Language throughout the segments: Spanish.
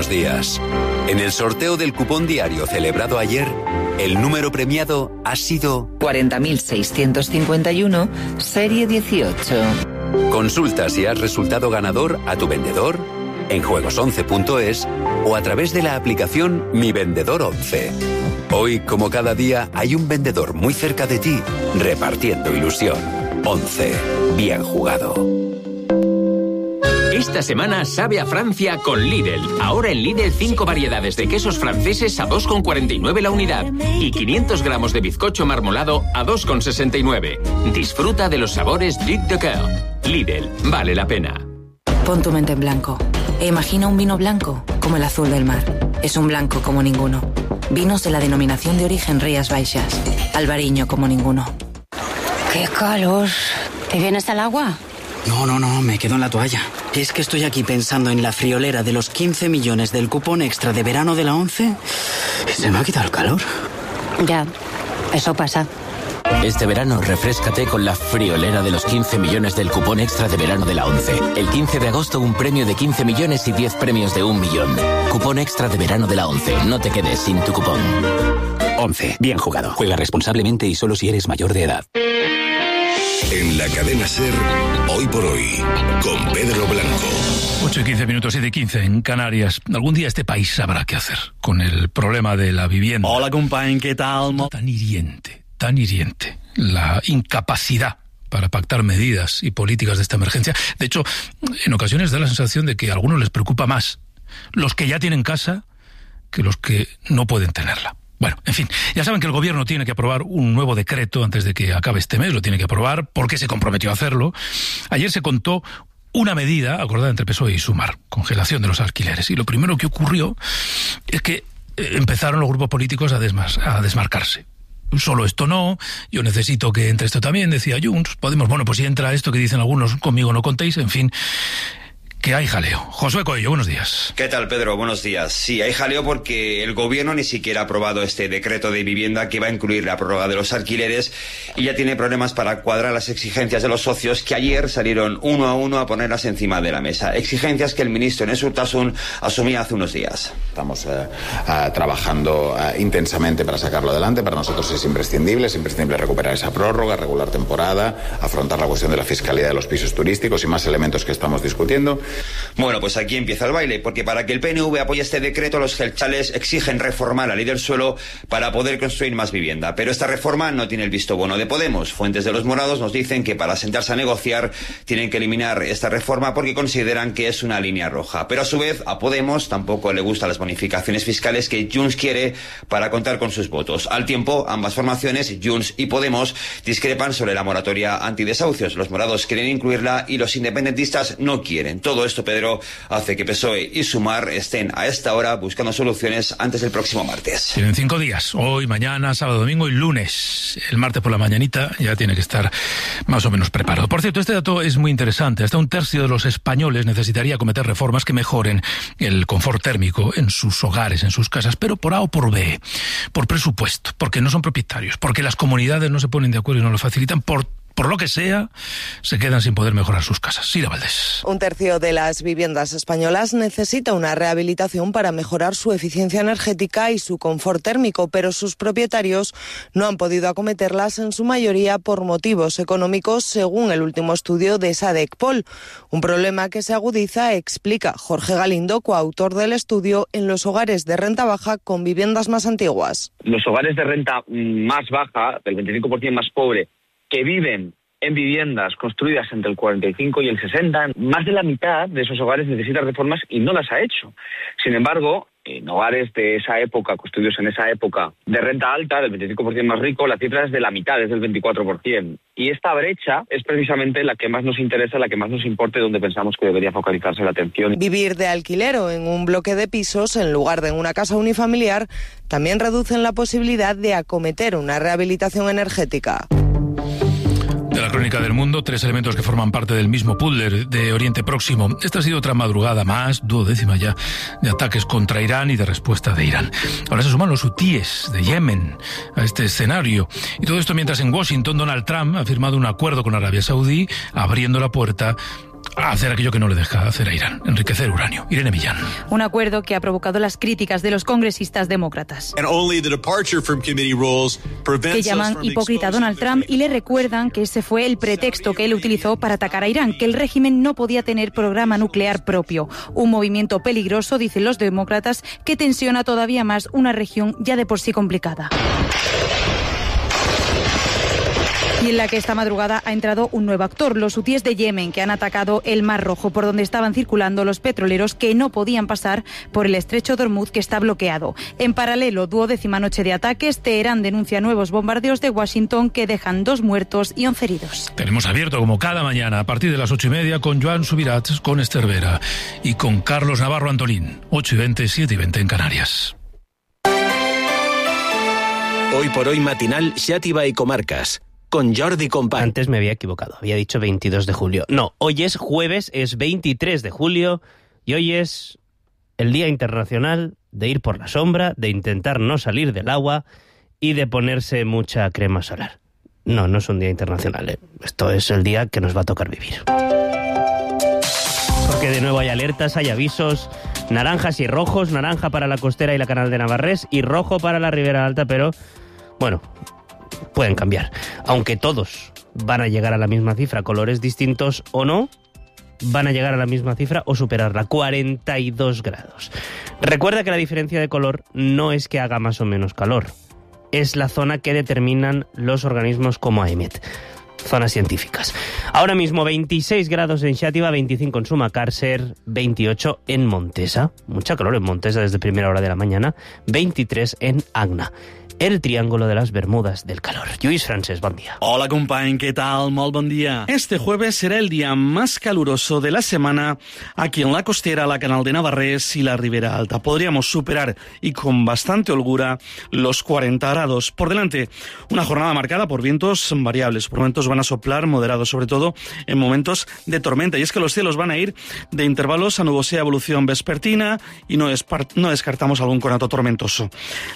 buenos días. En el sorteo del cupón diario celebrado ayer, el número premiado ha sido 40.651, serie 18. Consulta si has resultado ganador a tu vendedor, en juegos11.es o a través de la aplicación Mi Vendedor 11. Hoy, como cada día, hay un vendedor muy cerca de ti, repartiendo ilusión. 11. Bien jugado. Esta semana sabe a Francia con Lidl. Ahora en Lidl 5 variedades de quesos franceses a 2,49 la unidad y 500 gramos de bizcocho marmolado a 2,69. Disfruta de los sabores Duc de Coeur. Lidl, vale la pena. Pon tu mente en blanco e imagina un vino blanco como el azul del mar. Es un blanco como ninguno. Vinos de la denominación de origen Rías Baixas. Albariño como ninguno. ¡Qué calor! ¿Te vienes al agua? No, me quedo en la toalla. Es que estoy aquí pensando en la friolera de los 15 millones del cupón extra de verano de la 11 y se me ha quitado el calor. Ya, eso pasa. Este verano refréscate con la friolera de los 15 millones del cupón extra de verano de la 11. El 15 de agosto un premio de 15 millones y 10 premios de 1 millón. Cupón extra de verano de la 11. No te quedes sin tu cupón. 11. Bien jugado. Juega responsablemente y solo si eres mayor de edad. En la cadena SER, Hoy por Hoy, con Pedro Blanco. 8:15, 7:15 en Canarias. Algún día este país sabrá qué hacer con el problema de la vivienda. Hola, compañ, ¿qué tal? Tan hiriente, la incapacidad para pactar medidas y políticas de esta emergencia. De hecho, en ocasiones da la sensación de que a algunos les preocupa más los que ya tienen casa que los que no pueden tenerla. Bueno, en fin, ya saben que el gobierno tiene que aprobar un nuevo decreto antes de que acabe este mes, lo tiene que aprobar porque se comprometió a hacerlo. Ayer se contó una medida acordada entre PSOE y Sumar, congelación de los alquileres. Y lo primero que ocurrió es que empezaron los grupos políticos a desmarcarse. Solo esto no, yo necesito que entre esto también, decía Junts. Podemos, bueno, pues si entra esto que dicen algunos, conmigo no contéis, en fin, que hay jaleo. Josué Coello, buenos días. ¿Qué tal, Pedro? Buenos días. Sí, hay jaleo porque el gobierno ni siquiera ha aprobado este decreto de vivienda que va a incluir la prórroga de los alquileres y ya tiene problemas para cuadrar las exigencias de los socios que ayer salieron uno a uno a ponerlas encima de la mesa. Exigencias que el ministro Enes Urtasun asumía hace unos días. Estamos trabajando intensamente para sacarlo adelante. Para nosotros es imprescindible recuperar esa prórroga, regular temporada, afrontar la cuestión de la fiscalidad de los pisos turísticos y más elementos que estamos discutiendo. Bueno, pues aquí empieza el baile, porque para que el PNV apoye este decreto, los jeltzales exigen reformar la ley del suelo para poder construir más vivienda. Pero esta reforma no tiene el visto bueno de Podemos. Fuentes de los morados nos dicen que para sentarse a negociar tienen que eliminar esta reforma porque consideran que es una línea roja. Pero a su vez, a Podemos tampoco le gustan las bonificaciones fiscales que Junts quiere para contar con sus votos. Al tiempo, ambas formaciones, Junts y Podemos, discrepan sobre la moratoria antidesahucios. Los morados quieren incluirla y los independentistas no quieren. Todo esto, Pedro, hace que PSOE y Sumar estén a esta hora buscando soluciones antes del próximo martes. Tienen 5 días, hoy, mañana, sábado, domingo y lunes. El martes por la mañanita ya tiene que estar más o menos preparado. Por cierto, este dato es muy interesante. Hasta 1/3 de los españoles necesitaría acometer reformas que mejoren el confort térmico en sus hogares, en sus casas, pero por A o por B, por presupuesto, porque no son propietarios, porque las comunidades no se ponen de acuerdo y no lo facilitan, por lo que sea, se quedan sin poder mejorar sus casas. Sira Valdés. 1/3 de las viviendas españolas necesita una rehabilitación para mejorar su eficiencia energética y su confort térmico, pero sus propietarios no han podido acometerlas en su mayoría por motivos económicos, según el último estudio de SADECPOL. Un problema que se agudiza, explica Jorge Galindo, coautor del estudio, en los hogares de renta baja con viviendas más antiguas. Los hogares de renta más baja, del 25% más pobre, que viven en viviendas construidas entre el 45 y el 60, más de la mitad de esos hogares necesitan reformas y no las ha hecho. Sin embargo, en hogares de esa época, construidos en esa época, de renta alta, del 25% más rico, la cifra es de la mitad, es del 24%. Y esta brecha es precisamente la que más nos interesa, la que más nos importa y donde pensamos que debería focalizarse la atención. Vivir de alquiler o en un bloque de pisos, en lugar de en una casa unifamiliar, también reducen la posibilidad de acometer una rehabilitación energética. De la crónica del mundo, 3 elementos que forman parte del mismo puzzle de Oriente Próximo. Esta ha sido otra madrugada más, 12ª ya, de ataques contra Irán y de respuesta de Irán. Ahora se suman los hutíes de Yemen a este escenario. Y todo esto mientras en Washington Donald Trump ha firmado un acuerdo con Arabia Saudí, abriendo la puerta a hacer aquello que no le deja hacer a Irán, enriquecer uranio. Irene Millán. Un acuerdo que ha provocado las críticas de los congresistas demócratas, que llaman hipócrita a Donald Trump y le recuerdan que ese fue el pretexto que él utilizó para atacar a Irán, que el régimen no podía tener programa nuclear propio. Un movimiento peligroso, dicen los demócratas, que tensiona todavía más una región ya de por sí complicada. Y en la que esta madrugada ha entrado un nuevo actor, los hutíes de Yemen, que han atacado el Mar Rojo, por donde estaban circulando los petroleros que no podían pasar por el estrecho de Hormuz, que está bloqueado. En paralelo, 12ª noche de ataques, Teherán denuncia nuevos bombardeos de Washington que dejan 2 muertos y 11 heridos. Tenemos abierto como cada mañana a partir de las 8:30 con Joan Subirats, con Esther Vera y con Carlos Navarro Antolín. 8:20, 7:20 en Canarias. Hoy por hoy matinal Xàtiva y Comarcas. Con Jordi Compán. Antes me había equivocado, había dicho 22 de julio. No, hoy es jueves, es 23 de julio y hoy es el Día Internacional de ir por la sombra, de intentar no salir del agua y de ponerse mucha crema solar. No, no es un día internacional, ¿eh? Esto es el día que nos va a tocar vivir. Porque de nuevo hay alertas, hay avisos, naranjas y rojos, naranja para la costera y la Canal de Navarrés y rojo para la Ribera Alta, pero bueno, pueden cambiar. Aunque todos van a llegar a la misma cifra, colores distintos o no, van a llegar a la misma cifra o superarla, 42 grados. Recuerda que la diferencia de color no es que haga más o menos calor, es la zona que determinan los organismos como AEMET, zonas científicas. Ahora mismo 26 grados en Xàtiva, 25 en Sumacàrcer, 28 en Montesa, mucha calor en Montesa desde primera hora de la mañana, 23 en Agna. El triángulo de las Bermudas del calor. Lluís Francés, buen día. Hola, company, ¿qué tal? Molt bon día. Este jueves será el día más caluroso de la semana aquí en la costera, la Canal de Navarrés y la Ribera Alta. Podríamos superar, y con bastante holgura, los 40 grados. Por delante, una jornada marcada por vientos variables. Por momentos van a soplar moderados, sobre todo en momentos de tormenta. Y es que los cielos van a ir de intervalos a nubosidad evolución vespertina y no descartamos algún conato tormentoso.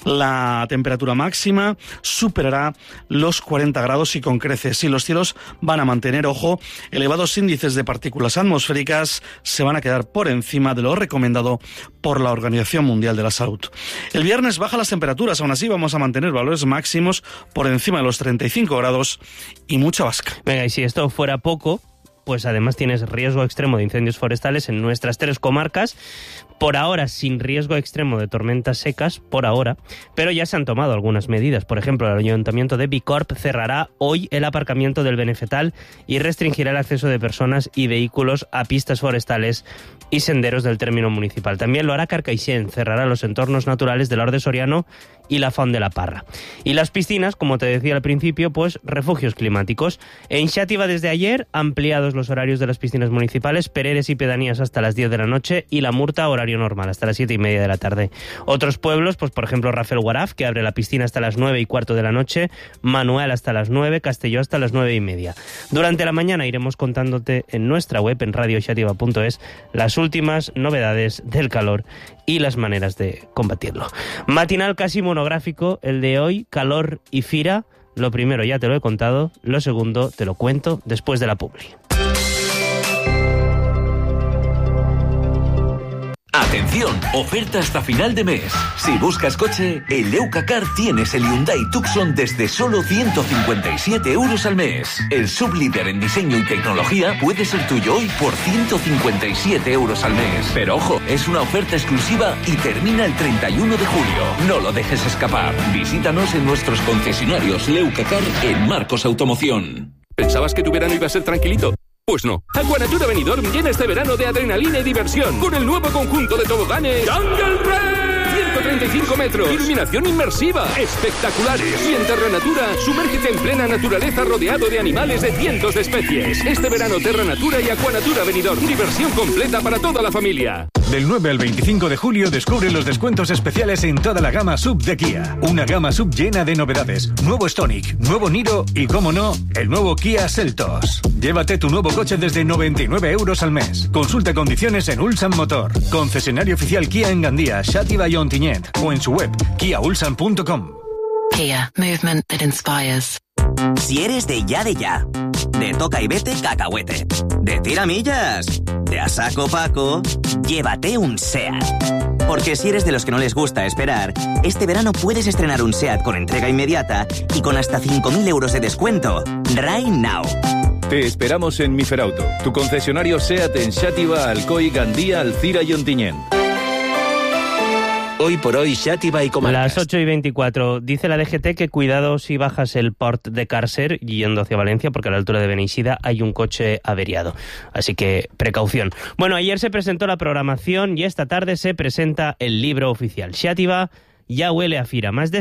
La temperatura máxima superará los 40 grados y con creces. Y los cielos van a mantener, ojo, elevados índices de partículas atmosféricas, se van a quedar por encima de lo recomendado por la Organización Mundial de la Salud. El viernes bajan las temperaturas, aún así vamos a mantener valores máximos por encima de los 35 grados y mucha vasca. Venga, y si esto fuera poco, pues además tienes riesgo extremo de incendios forestales en nuestras 3 comarcas, por ahora sin riesgo extremo de tormentas secas, por ahora, pero ya se han tomado algunas medidas. Por ejemplo, el Ayuntamiento de Bicorp cerrará hoy el aparcamiento del Benefetal y restringirá el acceso de personas y vehículos a pistas forestales y senderos del término municipal. También lo hará Carcaixent, cerrará los entornos naturales del Orde Soriano y la Font de la Parra. Y las piscinas, como te decía al principio, pues refugios climáticos. En Xàtiva desde ayer, ampliados los horarios de las piscinas municipales, Pereres y pedanías hasta las 10 de la noche y La Murta horario normal hasta las 7:30 de la tarde. Otros pueblos, pues por ejemplo Rafelguaraf, que abre la piscina hasta las 9:15 de la noche, Manuel hasta las 9, Castelló hasta las 9:30. Durante la mañana iremos contándote en nuestra web, en radioxativa.es, las últimas novedades del calor y las maneras de combatirlo. Matinal casi monográfico, el de hoy, calor y fira. Lo primero ya te lo he contado, lo segundo te lo cuento después de la publi. Atención, oferta hasta final de mes. Si buscas coche, en Leucacar tienes el Hyundai Tucson desde solo 157 euros al mes. El sublíder en diseño y tecnología puede ser tuyo hoy por 157 euros al mes. Pero ojo, es una oferta exclusiva y termina el 31 de julio. No lo dejes escapar. Visítanos en nuestros concesionarios Leucacar en Marcos Automoción. ¿Pensabas que tu verano iba a ser tranquilito? Pues no. Aquanatura Benidorm llena este verano de adrenalina y diversión con el nuevo conjunto de toboganes Jungle Race. 135 metros, iluminación inmersiva, espectaculares. Y en Terra Natura, sumérgete en plena naturaleza rodeado de animales de cientos de especies. Este verano Terra Natura y Aquanatura Benidorm, diversión completa para toda la familia. Del 9 al 25 de julio descubre los descuentos especiales en toda la gama SUV de Kia. Una gama SUV llena de novedades. Nuevo Stonic, nuevo Niro y, como no, el nuevo Kia Seltos. Llévate tu nuevo coche desde 99 euros al mes. Consulta condiciones en Ulsan Motor. Concesionario oficial Kia en Gandía, Xàtiva y Ontinyent. O en su web, kiaulsan.com. Kia, movement that inspires. Si eres de ya, De toca y vete cacahuete. De tiramillas. De a saco Paco. Llévate un SEAT. Porque si eres de los que no les gusta esperar, este verano puedes estrenar un SEAT con entrega inmediata y con hasta 5.000 euros de descuento. Right now. Te esperamos en Miferauto, tu concesionario SEAT en Xàtiva, Alcoi, Gandía, Alcira y Ontinyent. Hoy por hoy, Xàtiva y comarcas. Las 8:24. Dice la DGT que cuidado si bajas el Port de Càrcer yendo hacia Valencia, porque a la altura de Beneixida hay un coche averiado. Así que precaución. Bueno, ayer se presentó la programación y esta tarde se presenta el libro oficial. Xàtiva ya huele a fira, más de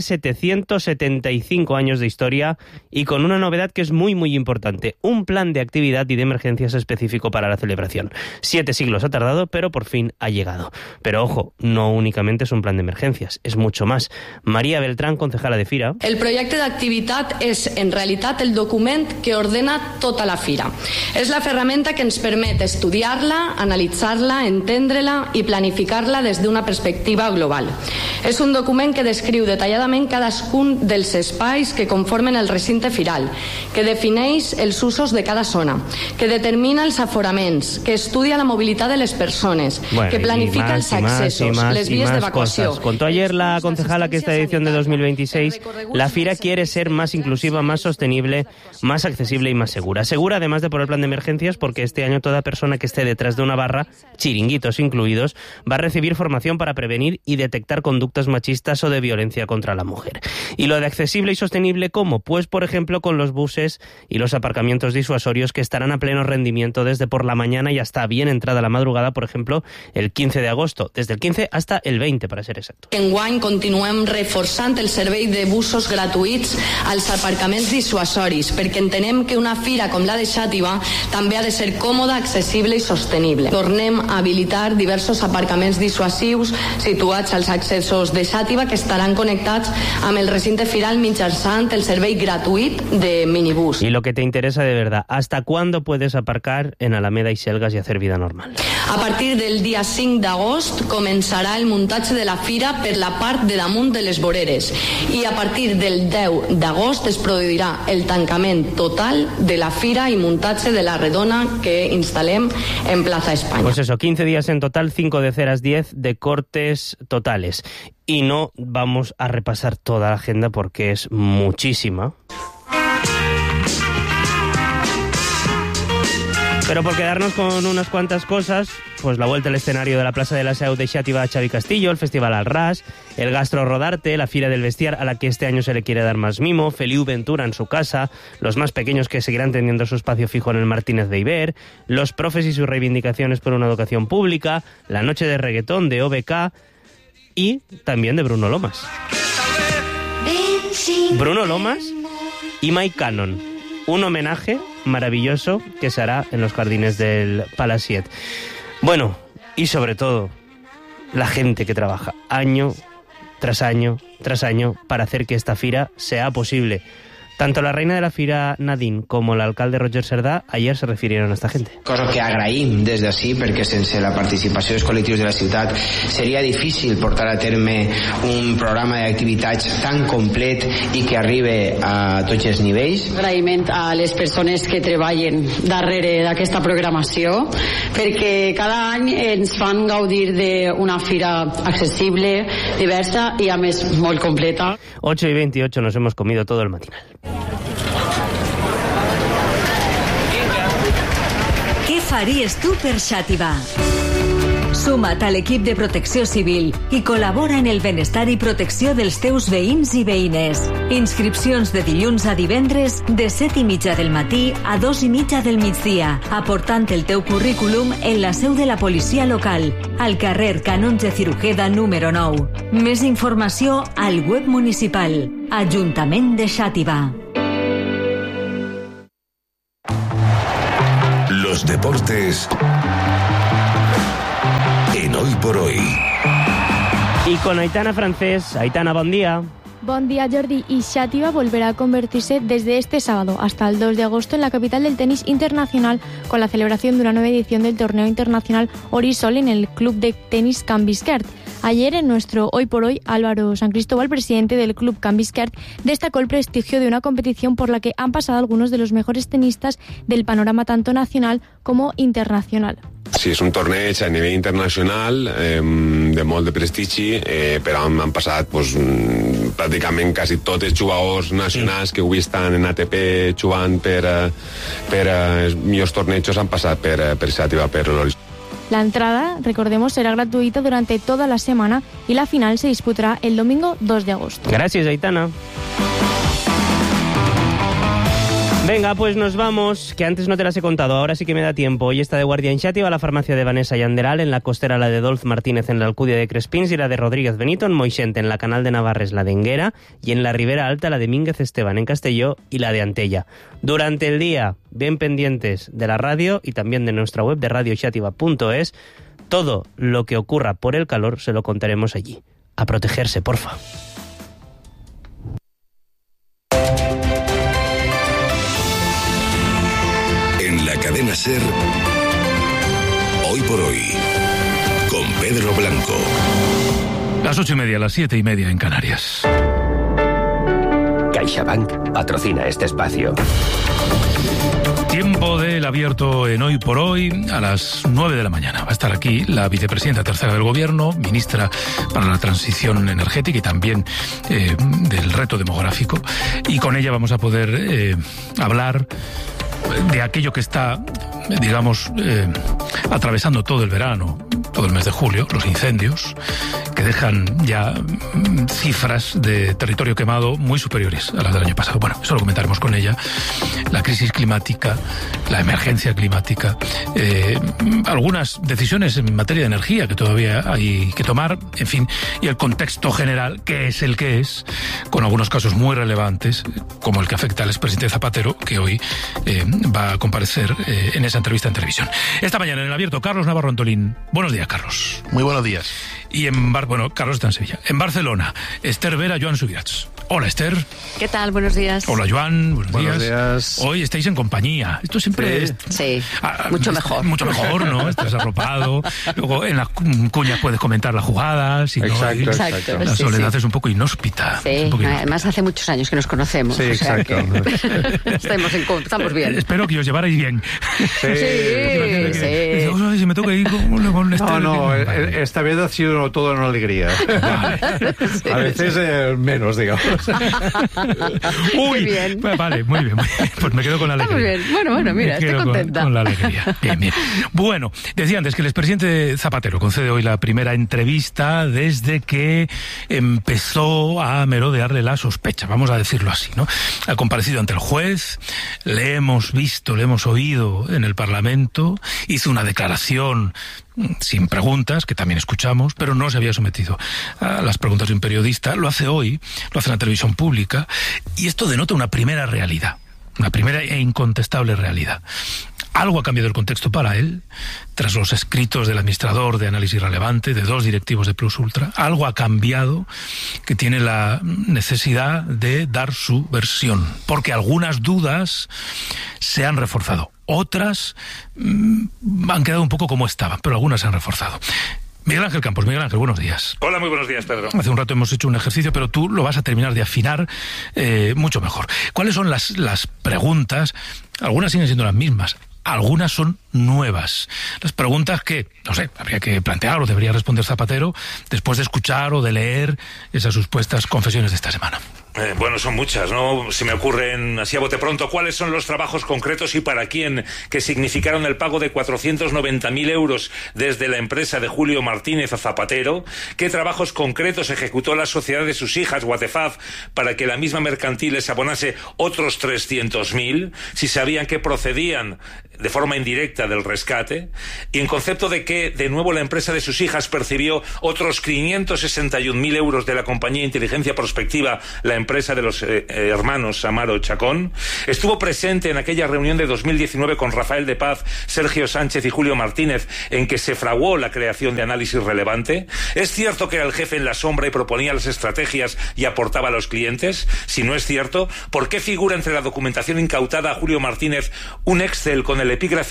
775 años de historia y con una novedad que es muy muy importante, un plan de actividad y de emergencias específico para la celebración. 7 siglos ha tardado, pero por fin ha llegado. Pero ojo, no únicamente es un plan de emergencias, es mucho más. María Beltrán, concejala de Fira. El projecte d'activitat és, en realitat, el document que ordena tota la fira. És la ferramenta que ens permet estudiar-la, analitzar-la, entendre-la i planificar-la des d'una perspectiva global. És un document que descriu detalladament cadascun dels espais que conformen el recinte firal, que defineix els usos de cada zona, que determina els aforaments, que estudia la mobilitat de les persones, que planifica els accessos, les vías de evacuació. Contó ayer la concejala que esta edición de 2026, la Fira quiere ser más inclusiva, más sostenible, más accesible y más segura. Segura, además de por el plan de emergencias, porque este año toda persona que esté detrás de una barra, chiringuitos incluidos, va a recibir formación para prevenir y detectar conductas machistas o de violencia contra la mujer. Y lo de accesible y sostenible, ¿cómo? Pues, por ejemplo, con los buses y los aparcamientos disuasorios que estarán a pleno rendimiento desde por la mañana y hasta bien entrada la madrugada, por ejemplo, el 15 de agosto, desde el 15 hasta el 20, para ser exacto. Enguany continuem reforçant el servei de busos gratuïts als aparcaments dissuasoris, perquè entenem que una fira com la de Xàtiva també ha de ser còmoda, accessible i sostenible. Tornem a habilitar diversos aparcaments dissuasius situats als accessos de Xàtiva que estaran connectats amb el recinte firal mitjançant el servei gratuït de minibús. Y lo que te interesa de verdad, ¿hasta cuándo puedes aparcar en Alameda y Selgas y hacer vida normal? A partir del dia 5 d'agost començarà el muntatge de la fira per la part de damunt de les voreres i a partir del 10 d'agost es produirà el tancament total de la fira i muntatge de la redona que instal·lem en Plaza España. Pues eso, 15 días en total, 5 de ceras 10 de cortes totales. Y no vamos a repasar toda la agenda porque es muchísima. Pero por quedarnos con unas cuantas cosas, pues la vuelta al escenario de la Plaza de la Seu de Xàtiva a Xavi Castillo, el Festival al Ras, el Gastro Rodarte, la Fira del Bestiar a la que este año se le quiere dar más mimo, Feliu Ventura en su casa, los más pequeños que seguirán teniendo su espacio fijo en el Martínez de Iber, los profes y sus reivindicaciones por una educación pública, la noche de reggaetón de OBK y también de Bruno Lomas. Bruno Lomas y Mike Cannon. Un homenaje maravilloso que se hará en los jardines del Palaciet. Bueno, y sobre todo, la gente que trabaja año tras año tras año para hacer que esta fira sea posible. Tanto la reina de la Fira, Nadine, como el alcalde Roger Cerdà ayer se refirieron a esta gente. Cosa que agraïm des d'ací, perquè sense la participació dels col·lectius de la ciutat seria difícil portar a terme un programa d'activitats tan complet i que arribe a tots els nivells. Agraïment a les persones que treballen darrere d'aquesta programació, perquè cada any ens fan gaudir d'una fira accessible, diversa i a més molt completa. 8:28 nos hemos comido todo el matinal. Què faries tu per Xàtiva? Suma't a l'equip de Protecció Civil i col·labora en el benestar i protecció dels teus veïns i veïnes. Inscripcions de dilluns a divendres de 7:30 del matí a 2:30 del migdia, aportant el teu currículum en la seu de la policia local, al carrer Canonge Cirujeda número 9. Més informació al web municipal. Ajuntament de Xàtiva. Los deportes en Hoy por Hoy. Y con Aitana Francés. Aitana, buen día. Buen día, Jordi. Y Xàtiva volverá a convertirse desde este sábado hasta el 2 de agosto en la capital del tenis internacional, con la celebración de una nueva edición del torneo internacional Orisol en el club de tenis Can Bisquert. Ayer, en nuestro Hoy por Hoy, Álvaro San Cristóbal, presidente del club Can Bisquert, destacó el prestigio de una competición por la que han pasado algunos de los mejores tenistas del panorama tanto nacional como internacional. Sí, és un torneig a nivell internacional de molt de prestigi, però han passat pràcticament quasi tots els jugadors nacionals que avui estan en ATP jugant per els millors tornejos han passat per Xàtiva, per l'Horizon. La entrada, recordemos, será gratuita durante toda la semana y la final se disputará el domingo 2 de agosto. Gracias, Aitana. Venga, pues nos vamos, que antes no te las he contado, ahora sí que me da tiempo. Hoy está de guardia en Xàtiva la farmacia de Vanessa Yanderal, en la costera la de Dolz Martínez en la Alcúdia de Crespins y la de Rodríguez Benito en Moixent, en la Canal de Navarres la de Enguera y en la Ribera Alta la de Mínguez Esteban en Castelló y la de Antella. Durante el día, bien pendientes de la radio y también de nuestra web de radioxativa.es, todo lo que ocurra por el calor se lo contaremos allí. A protegerse, porfa. En la cadena SER, Hoy por Hoy, con Pedro Blanco. Las 8:30, las 7:30 en Canarias. CaixaBank patrocina este espacio. Tiempo del abierto en Hoy por Hoy a las 9 de la mañana. Va a estar aquí la vicepresidenta tercera del Gobierno, ministra para la transición energética y también del reto demográfico. Y con ella vamos a poder hablar de aquello que está, digamos, atravesando todo el verano, todo el mes de julio, los incendios, que dejan ya cifras de territorio quemado muy superiores a las del año pasado. Bueno, eso lo comentaremos con ella. La crisis climática, la emergencia climática, algunas decisiones en materia de energía que todavía hay que tomar, en fin, y el contexto general, que es el que es, con algunos casos muy relevantes, como el que afecta al expresidente Zapatero, que hoy va a comparecer en esa entrevista en televisión. Esta mañana en el abierto, Carlos Navarro Antolín. Buenos días, Carlos. Muy buenos días. Y Carlos está en Sevilla. En Barcelona, Esther Vera, Joan Subirats. Hola, Esther. ¿Qué tal? Buenos días. Hola, Joan. Buenos días. Hoy estáis en compañía. Esto siempre es... Sí, mucho mejor. Mucho mejor, ¿no? Estás arropado. Luego en las cuñas puedes comentar las jugadas. Y exacto, exacto. La soledad es un poco inhóspita. Sí, además hace muchos años que nos conocemos. Sí, exacto. Estamos bien. Espero que os llevarais bien. Sí. Si me toca ir con Esther. No, esta vez ha sido todo una alegría. Vale. Sí. A veces menos, digamos. Uy, bien. Vale, muy bien. Pues me quedo con la alegría. Muy bien. Bueno, mira, estoy contenta. Con la alegría. Bien. Bueno, decía antes que el expresidente Zapatero concede hoy la primera entrevista desde que empezó a merodearle la sospecha, vamos a decirlo así, ¿no? Ha comparecido ante el juez, le hemos visto, le hemos oído en el Parlamento, hizo una declaración sin preguntas, que también escuchamos, pero no se había sometido a las preguntas de un periodista. Lo hace hoy, lo hace en la televisión pública, y esto denota una primera realidad, una primera e incontestable realidad. Algo ha cambiado el contexto para él, tras los escritos del administrador de Análisis Relevante, de 2 directivos de Plus Ultra. Algo ha cambiado, que tiene la necesidad de dar su versión, porque algunas dudas se han reforzado. Otras han quedado un poco como estaban, pero algunas se han reforzado. Miguel Ángel Campos. Miguel Ángel, buenos días. Hola, muy buenos días, Pedro. Hace un rato hemos hecho un ejercicio, pero tú lo vas a terminar de afinar mucho mejor. ¿Cuáles son las preguntas? Algunas siguen siendo las mismas. Algunas son nuevas. Las preguntas que, no sé, habría que plantear o debería responder Zapatero después de escuchar o de leer esas supuestas confesiones de esta semana. Bueno, son muchas, ¿no? Se me ocurren así a bote pronto. ¿Cuáles son los trabajos concretos y para quién que significaron el pago de 490.000 euros desde la empresa de Julio Martínez a Zapatero? ¿Qué trabajos concretos ejecutó la sociedad de sus hijas, Watefaz, para que la misma mercantil les abonase otros 300.000? Si sabían que procedían de forma indirecta del rescate. Y en concepto de que, de nuevo, la empresa de sus hijas percibió otros 561.000 euros de la compañía Inteligencia Prospectiva, la empresa de los hermanos Amaro Chacón. Estuvo presente en aquella reunión de 2019 con Rafael de Paz, Sergio Sánchez y Julio Martínez, en que se fraguó la creación de Análisis Relevante. ¿Es cierto que era el jefe en la sombra y proponía las estrategias y aportaba a los clientes? Si no es cierto, ¿por qué figura entre la documentación incautada a Julio Martínez un Excel con el epígrafe cliente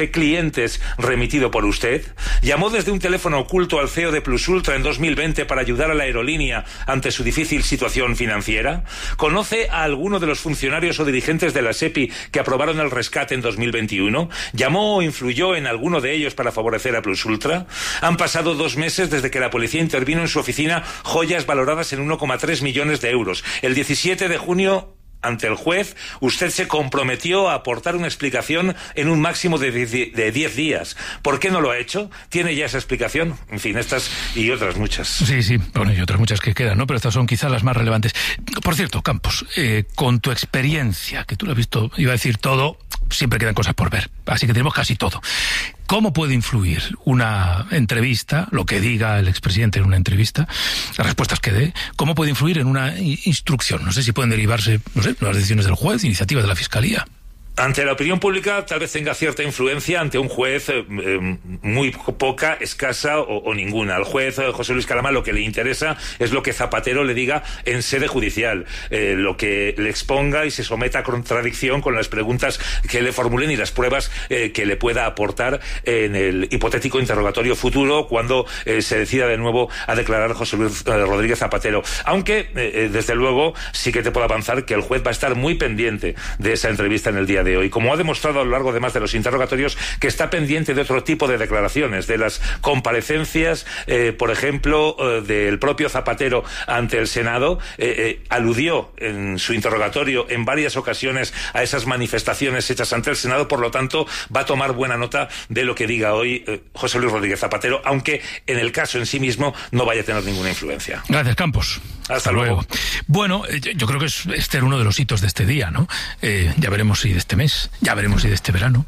clientes remitido por usted? ¿Llamó desde un teléfono oculto al CEO de Plus Ultra en 2020 para ayudar a la aerolínea ante su difícil situación financiera? ¿Conoce a alguno de los funcionarios o dirigentes de la SEPI que aprobaron el rescate en 2021? ¿Llamó o influyó en alguno de ellos para favorecer a Plus Ultra? Han pasado 2 meses desde que la policía intervino en su oficina joyas valoradas en 1,3 millones de euros. El 17 de junio, ante el juez, usted se comprometió a aportar una explicación en un máximo de 10 días. ¿Por qué no lo ha hecho? ¿Tiene ya esa explicación? En fin, estas y otras muchas. Sí, bueno, y otras muchas que quedan, ¿no? Pero estas son quizás las más relevantes. Por cierto, Campos, con tu experiencia, que tú lo has visto, iba a decir todo, siempre quedan cosas por ver. Así que tenemos casi todo. ¿Cómo puede influir una entrevista, lo que diga el expresidente en una entrevista, las respuestas que dé, cómo puede influir en una instrucción? No sé si pueden derivarse, las decisiones del juez, iniciativas de la Fiscalía. Ante la opinión pública tal vez tenga cierta influencia, ante un juez muy poca, escasa o ninguna. Al juez José Luis Calama lo que le interesa es lo que Zapatero le diga en sede judicial, lo que le exponga y se someta a contradicción con las preguntas que le formulen y las pruebas que le pueda aportar en el hipotético interrogatorio futuro cuando se decida de nuevo a declarar José Luis Rodríguez Zapatero. Aunque, desde luego, sí que te puedo avanzar que el juez va a estar muy pendiente de esa entrevista en el día de hoy, como ha demostrado a lo largo además de los interrogatorios, que está pendiente de otro tipo de declaraciones, de las comparecencias, por ejemplo, del propio Zapatero ante el Senado. Aludió en su interrogatorio en varias ocasiones a esas manifestaciones hechas ante el Senado, por lo tanto va a tomar buena nota de lo que diga hoy José Luis Rodríguez Zapatero, aunque en el caso en sí mismo no vaya a tener ninguna influencia. Gracias, Campos. Hasta luego. Bueno, yo creo que este era uno de los hitos de este día, ¿no? Ya veremos si de este mes, ya veremos si de este verano,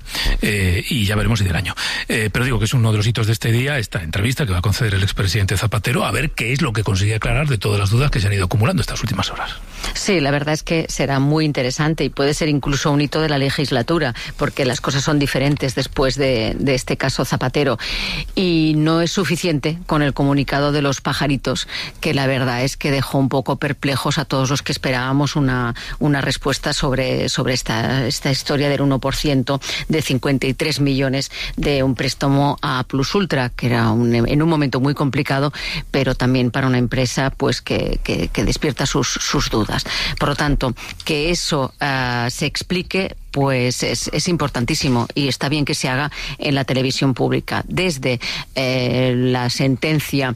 y ya veremos si del año. Pero digo que es uno de los hitos de este día, esta entrevista que va a conceder el expresidente Zapatero, a ver qué es lo que consigue aclarar de todas las dudas que se han ido acumulando estas últimas horas. Sí, la verdad es que será muy interesante y puede ser incluso un hito de la legislatura, porque las cosas son diferentes después de este caso Zapatero. Y no es suficiente con el comunicado de los pajaritos, que la verdad es que dejó un poco perplejos a todos los que esperábamos una respuesta sobre esta historia del 1% de 53 millones de un préstamo a Plus Ultra, que era en un momento muy complicado, pero también para una empresa pues que despierta sus dudas. Por lo tanto, que eso se explique pues es importantísimo y está bien que se haga en la televisión pública. Desde la sentencia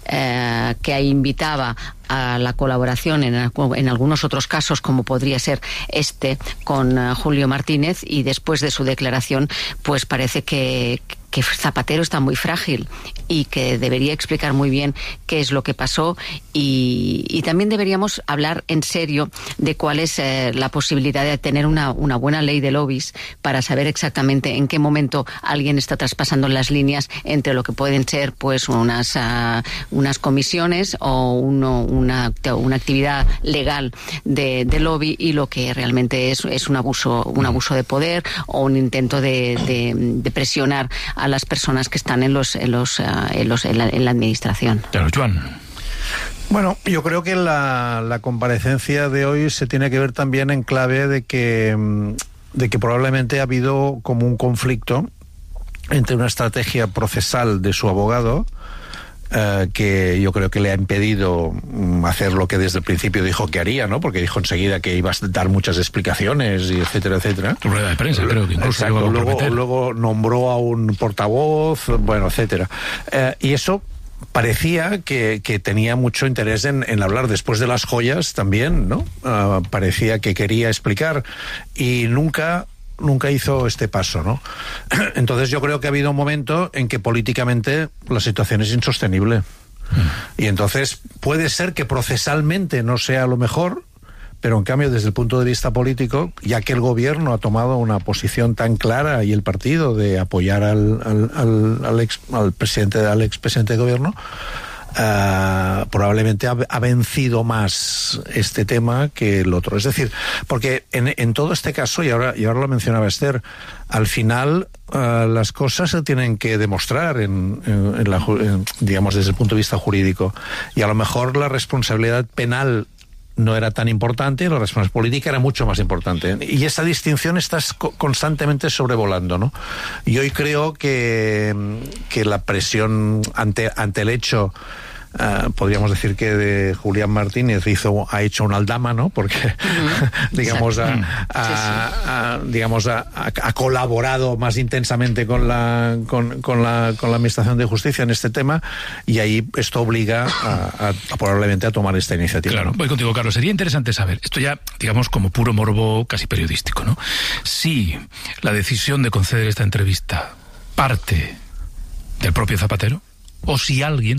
que invitaba a la colaboración en algunos otros casos, como podría ser con Julio Martínez, y después de su declaración, pues parece que Zapatero está muy frágil y que debería explicar muy bien qué es lo que pasó, y también deberíamos hablar en serio de cuál es la posibilidad de tener una buena ley de lobbies para saber exactamente en qué momento alguien está traspasando las líneas entre lo que pueden ser pues unas comisiones o una actividad legal de lobby y lo que realmente es un abuso de poder o un intento de presionar a las personas que están en la administración. Claro, Joan. Bueno, yo creo que la comparecencia de hoy se tiene que ver también en clave de que probablemente ha habido como un conflicto entre una estrategia procesal de su abogado, que yo creo que le ha impedido hacer lo que desde el principio dijo que haría, ¿no? Porque dijo enseguida que iba a dar muchas explicaciones y etcétera, etcétera. Rueda de prensa, creo que incluso. Exacto, luego nombró a un portavoz, bueno, etcétera. Y eso parecía que tenía mucho interés en hablar después de las joyas también, ¿no? Parecía que quería explicar y nunca hizo este paso, ¿no? Entonces yo creo que ha habido un momento en que políticamente la situación es insostenible. Y entonces puede ser que procesalmente no sea lo mejor, pero en cambio desde el punto de vista político, ya que el gobierno ha tomado una posición tan clara y el partido de apoyar al expresidente de gobierno, probablemente ha vencido más este tema que el otro. Es decir, porque en todo este caso, y ahora lo mencionaba Esther, al final las cosas se tienen que demostrar digamos desde el punto de vista jurídico, y a lo mejor la responsabilidad penal no era tan importante y la responsabilidad política era mucho más importante. Y esa distinción está constantemente sobrevolando, ¿no? Y hoy creo que la presión ante el hecho, podríamos decir que de Julián Martínez ha hecho una aldama, ¿no? Porque digamos ha colaborado más intensamente con la Administración de Justicia en este tema, y ahí esto obliga a probablemente a tomar esta iniciativa. Claro, voy contigo, Carlos. Sería interesante saber, esto ya, digamos, como puro morbo casi periodístico, ¿no? Si la decisión de conceder esta entrevista parte del propio Zapatero, o si alguien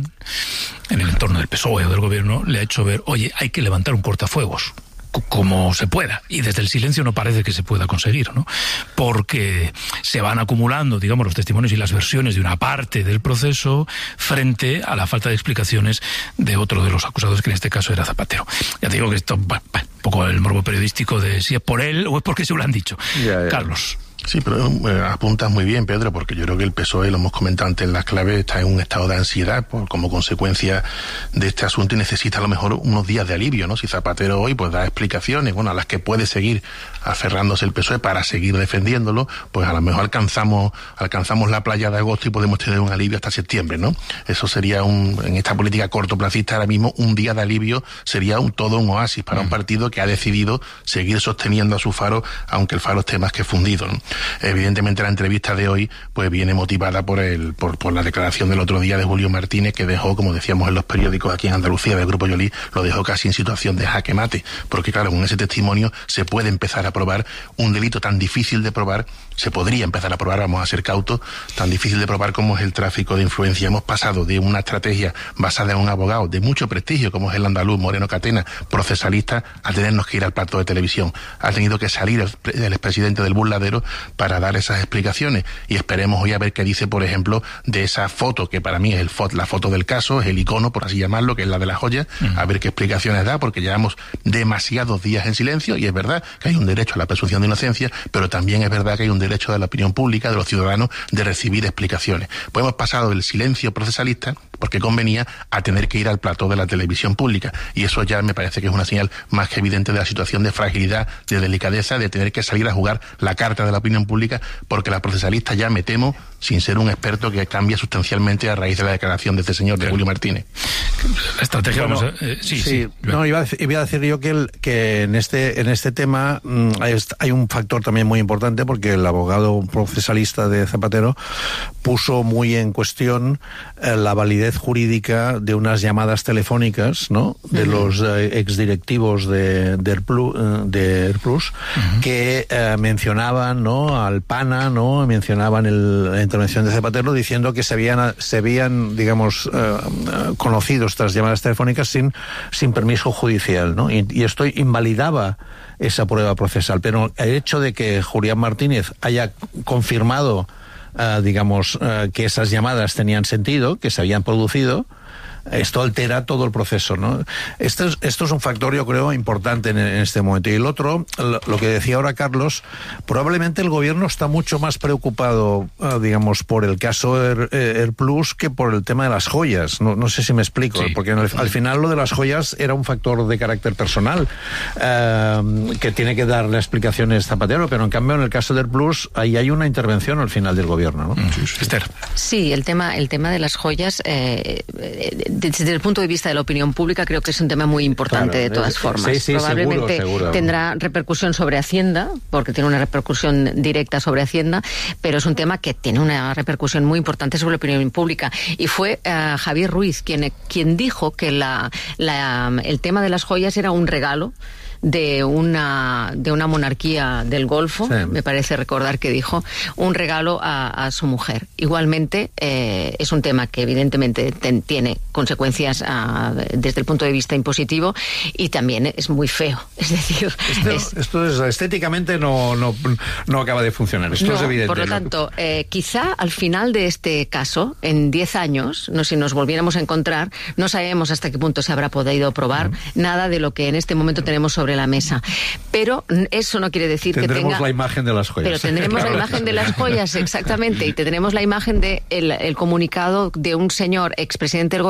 en el entorno del PSOE o del gobierno le ha hecho ver, oye, hay que levantar un cortafuegos como se pueda, y desde el silencio no parece que se pueda conseguir, ¿no? Porque se van acumulando, digamos, los testimonios y las versiones de una parte del proceso frente a la falta de explicaciones de otro de los acusados, que en este caso era Zapatero. Ya te digo que esto, un poco el morbo periodístico de si es por él o es porque se lo han dicho. Ya. Carlos. Sí, pero apuntas muy bien, Pedro, porque yo creo que el PSOE, lo hemos comentado antes en las claves, está en un estado de ansiedad como consecuencia de este asunto y necesita a lo mejor unos días de alivio, ¿no? Si Zapatero hoy pues da explicaciones, bueno, a las que puede seguir aferrándose el PSOE para seguir defendiéndolo, pues a lo mejor alcanzamos la playa de agosto y podemos tener un alivio hasta septiembre, ¿no? Eso sería en esta política cortoplacista ahora mismo, un día de alivio sería todo un oasis para un partido que ha decidido seguir sosteniendo a su Faro, aunque el Faro esté más que fundido, ¿no? Evidentemente la entrevista de hoy pues viene motivada por la declaración del otro día de Julio Martínez, que dejó, como decíamos en los periódicos aquí en Andalucía del Grupo Yolí, lo dejó casi en situación de jaque mate, porque claro, con ese testimonio se puede empezar a probar un delito tan difícil de probar, se podría empezar a probar, vamos a ser cautos, tan difícil de probar como es el tráfico de influencia. Hemos pasado de una estrategia basada en un abogado de mucho prestigio, como es el andaluz Moreno Catena, procesalista, a tenernos que ir al plato de televisión. Ha tenido que salir el expresidente del Burladero para dar esas explicaciones, y esperemos hoy a ver qué dice, por ejemplo, de esa foto, que para mí es la foto del caso, es el icono, por así llamarlo, que es la de la joya, a ver qué explicaciones da, porque llevamos demasiados días en silencio, y es verdad que hay un derecho a la presunción de inocencia, pero también es verdad que hay un derecho de la opinión pública, de los ciudadanos, de recibir explicaciones. Pues hemos pasado del silencio procesalista, porque convenía, a tener que ir al plató de la televisión pública, y eso ya me parece que es una señal más que evidente de la situación de fragilidad, de delicadeza, de tener que salir a jugar la carta de la opinión pública, porque la procesalista ya, me temo, sin ser un experto, que cambia sustancialmente a raíz de la declaración de este señor, de Julio Martínez. La estrategia, bueno, sí. No, iba a decir yo que en este tema hay un factor también muy importante, porque el abogado procesalista de Zapatero puso muy en cuestión la validez jurídica de unas llamadas telefónicas, ¿no?, de los exdirectivos de Airplus, que mencionaban, ¿no?, al PANA, ¿no?, mencionaban la intervención de Zapatero, diciendo que se habían digamos, conocido estas llamadas telefónicas sin permiso judicial, ¿no? Y esto invalidaba esa prueba procesal. Pero el hecho de que Julián Martínez haya confirmado que esas llamadas tenían sentido, que se habían producido, esto altera todo el proceso, ¿no? Esto es un factor, yo creo, importante en este momento. Y el otro, lo que decía ahora Carlos, probablemente el gobierno está mucho más preocupado, por el caso Airplus que por el tema de las joyas. No sé si me explico, sí, porque al final lo de las joyas era un factor de carácter personal, que tiene que darle explicaciones Zapatero, pero en cambio en el caso de Airplus ahí hay una intervención al final del gobierno, ¿no? Esther. Sí, el tema de las joyas, desde el punto de vista de la opinión pública, creo que es un tema muy importante, claro, de todas formas. Sí, probablemente seguro. Tendrá repercusión sobre Hacienda, porque tiene una repercusión directa sobre Hacienda, pero es un tema que tiene una repercusión muy importante sobre la opinión pública. Y fue Javier Ruiz quien dijo que el tema de las joyas era un regalo de una monarquía del Golfo, sí. Me parece recordar que dijo, un regalo a su mujer. Igualmente, es un tema que evidentemente tiene consecuencias desde el punto de vista impositivo, y también es muy feo. Es decir, esto es estéticamente no acaba de funcionar. Esto es evidente. Por lo tanto, quizá al final de este caso, en 10 años, si nos volviéramos a encontrar, no sabemos hasta qué punto se habrá podido probar nada de lo que en este momento tenemos sobre la mesa. Pero eso no quiere decir tendremos la imagen de las joyas. Pero tendremos la imagen de las joyas, exactamente, y tendremos la imagen de el comunicado de un señor expresidente del